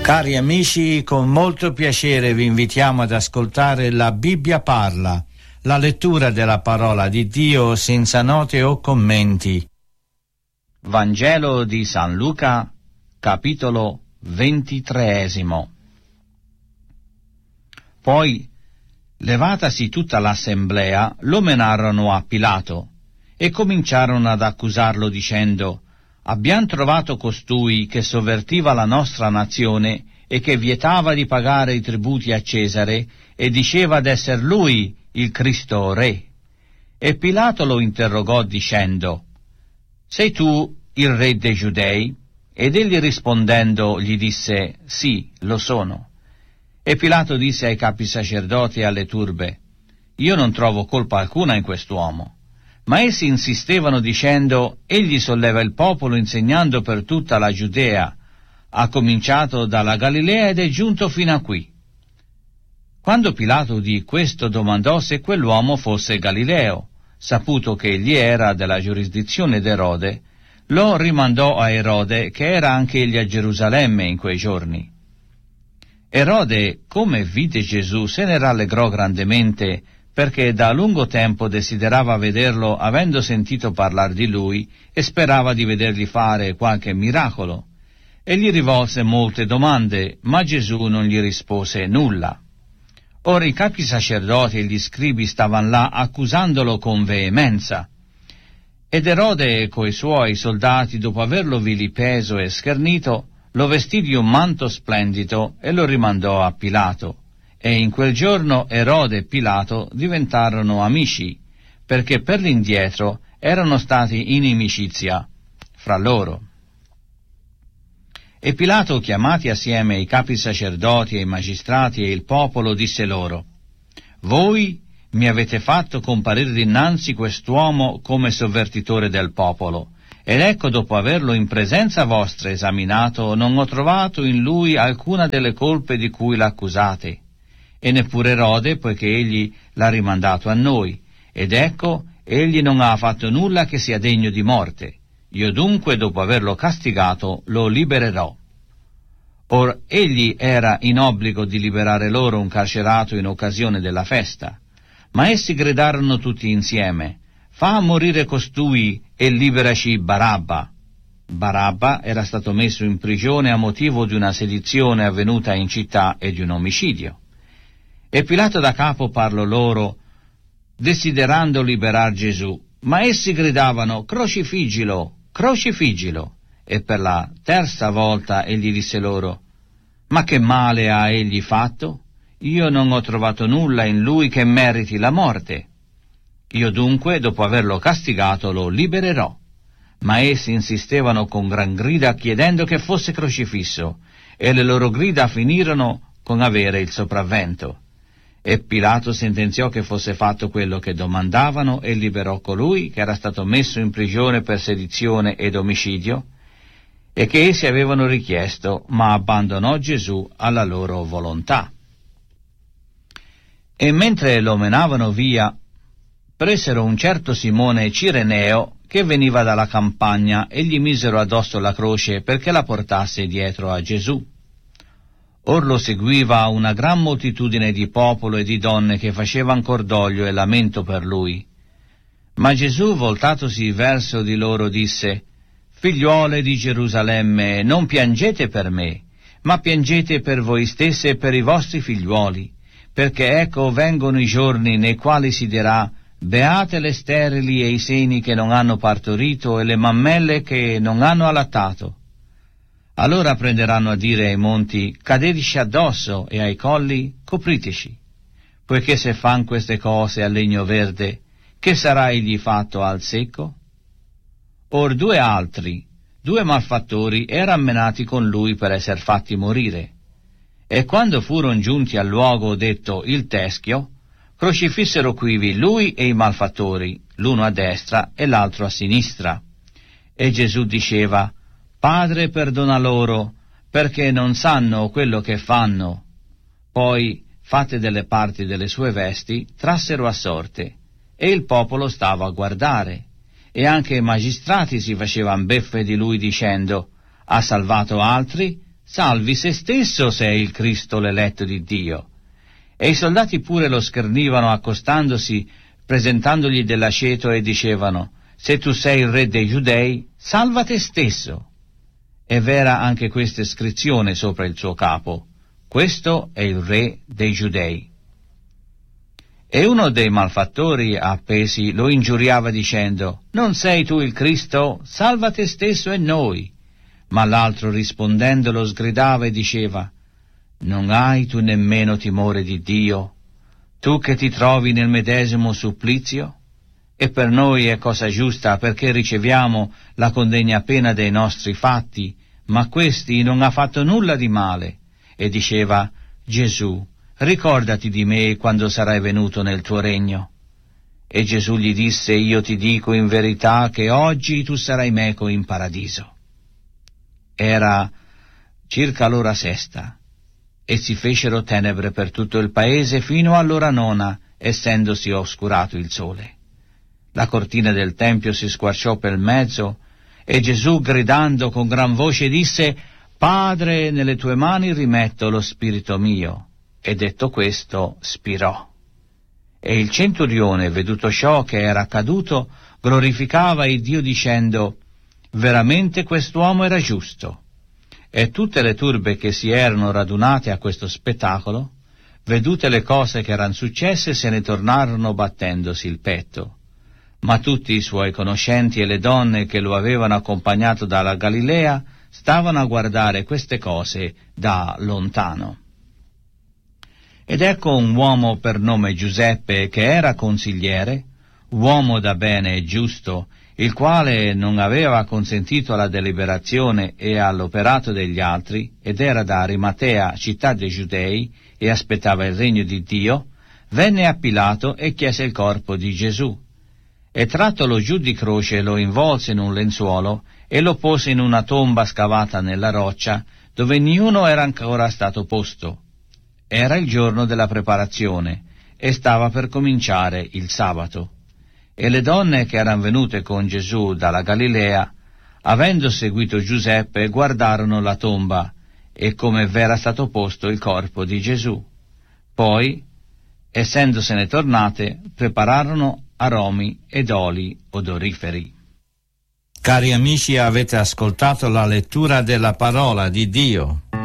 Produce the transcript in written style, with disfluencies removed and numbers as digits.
Cari amici, con molto piacere vi invitiamo ad ascoltare La Bibbia parla, la lettura della parola di Dio senza note o commenti. Vangelo di San Luca, capitolo 23. Poi, levatasi tutta l'assemblea, lo menarono a Pilato e cominciarono ad accusarlo dicendo: «Abbiamo trovato costui che sovvertiva la nostra nazione e che vietava di pagare i tributi a Cesare e diceva d'esser lui il Cristo re». E Pilato lo interrogò dicendo: «Sei tu il re dei Giudei?» Ed egli rispondendo gli disse: «Sì, lo sono». E Pilato disse ai capi sacerdoti e alle turbe: «Io non trovo colpa alcuna in quest'uomo». Ma essi insistevano dicendo: «Egli solleva il popolo insegnando per tutta la Giudea, ha cominciato dalla Galilea ed è giunto fino a qui». Quando Pilato udì questo, domandò se quell'uomo fosse Galileo. Saputo che egli era della giurisdizione d'Erode, lo rimandò a Erode, che era anche egli a Gerusalemme in quei giorni. Erode, come vide Gesù, se ne rallegrò grandemente, perché da lungo tempo desiderava vederlo, avendo sentito parlare di lui, e sperava di vedergli fare qualche miracolo. E gli rivolse molte domande, ma Gesù non gli rispose nulla. Ora i capi sacerdoti e gli scribi stavano là accusandolo con veemenza. Ed Erode coi suoi soldati, dopo averlo vilipeso e schernito, lo vestì di un manto splendido e lo rimandò a Pilato. E in quel giorno Erode e Pilato diventarono amici, perché per l'indietro erano stati in inimicizia fra loro. E Pilato, chiamati assieme i capi sacerdoti e i magistrati e il popolo, disse loro: «Voi mi avete fatto comparire dinanzi quest'uomo come sovvertitore del popolo, ed ecco, dopo averlo in presenza vostra esaminato, non ho trovato in lui alcuna delle colpe di cui l'accusate. E neppure Erode, poiché egli l'ha rimandato a noi, ed ecco, egli non ha fatto nulla che sia degno di morte. Io dunque, dopo averlo castigato, lo libererò». Or egli era in obbligo di liberare loro un carcerato in occasione della festa, ma essi gridarono tutti insieme: «Fa morire costui e liberaci Barabba». Barabba era stato messo in prigione a motivo di una sedizione avvenuta in città e di un omicidio. E Pilato da capo parlò loro, desiderando liberar Gesù, ma essi gridavano: «Crocifiggilo, crocifiggilo». E per la terza volta egli disse loro: «Ma che male ha egli fatto? Io non ho trovato nulla in lui che meriti la morte. Io dunque, dopo averlo castigato, lo libererò». Ma essi insistevano con gran grida, chiedendo che fosse crocifisso, e le loro grida finirono con avere il sopravvento. E Pilato sentenziò che fosse fatto quello che domandavano e liberò colui che era stato messo in prigione per sedizione ed omicidio, e che essi avevano richiesto, ma abbandonò Gesù alla loro volontà. E mentre lo menavano via, presero un certo Simone Cireneo che veniva dalla campagna e gli misero addosso la croce perché la portasse dietro a Gesù. Or lo seguiva una gran moltitudine di popolo e di donne che facevano cordoglio e lamento per lui. Ma Gesù, voltatosi verso di loro, disse: «Figliuole di Gerusalemme, non piangete per me, ma piangete per voi stesse e per i vostri figliuoli, perché ecco vengono i giorni nei quali si dirà: beate le sterili e i seni che non hanno partorito e le mammelle che non hanno allattato. Allora prenderanno a dire ai monti: cadeteci addosso, e ai colli: copriteci. Poiché se fan queste cose al legno verde, che sarà egli fatto al secco?» Or due malfattori, eran menati con lui per esser fatti morire. E quando furono giunti al luogo detto il Teschio, crocifissero quivi lui e i malfattori, l'uno a destra e l'altro a sinistra. E Gesù diceva: «Padre, perdona loro, perché non sanno quello che fanno». Poi, fatte delle parti delle sue vesti, trassero a sorte, e il popolo stava a guardare, e anche i magistrati si facevano beffe di lui dicendo: «Ha salvato altri, salvi se stesso se è il Cristo, l'eletto di Dio. E i soldati pure lo schernivano accostandosi, presentandogli dell'aceto e dicevano: se tu sei il re dei Giudei, salva te stesso. E v'era anche questa iscrizione sopra il suo capo: questo è il re dei Giudei. E uno dei malfattori appesi lo ingiuriava dicendo: non sei tu il Cristo? Salva te stesso e noi. Ma l'altro rispondendo lo sgridava e diceva: non hai tu nemmeno timore di Dio, tu che ti trovi nel medesimo supplizio? E per noi è cosa giusta, perché riceviamo la condegna pena dei nostri fatti, ma questi non ha fatto nulla di male. E diceva: Gesù, ricordati di me quando sarai venuto nel tuo regno. E Gesù gli disse: io ti dico in verità che oggi tu sarai meco in paradiso. Era circa l'ora sesta, e si fecero tenebre per tutto il paese fino all'ora nona, essendosi oscurato il sole. La cortina del tempio si squarciò per mezzo, e Gesù, gridando con gran voce, disse: Padre, nelle tue mani rimetto lo spirito mio. E detto questo, spirò. E il centurione, veduto ciò che era accaduto, glorificava il Dio dicendo: veramente quest'uomo era giusto. E tutte le turbe che si erano radunate a questo spettacolo, vedute le cose che erano successe, se ne tornarono battendosi il petto. Ma tutti i suoi conoscenti e le donne che lo avevano accompagnato dalla Galilea stavano a guardare queste cose da lontano. Ed ecco un uomo per nome Giuseppe, che era consigliere, uomo da bene e giusto, il quale non aveva consentito alla deliberazione e all'operato degli altri, ed era da Arimatea, città dei Giudei, e aspettava il regno di Dio, venne a Pilato e chiese il corpo di Gesù. E trattolo giù di croce lo involse in un lenzuolo e lo pose in una tomba scavata nella roccia, dove niuno era ancora stato posto. Era il giorno della preparazione, e stava per cominciare il sabato. E le donne che erano venute con Gesù dalla Galilea, avendo seguito Giuseppe, guardarono la tomba, e come v'era stato posto il corpo di Gesù. Poi, essendosene tornate, prepararono aromi ed oli odoriferi. Cari amici, avete ascoltato la lettura della parola di Dio.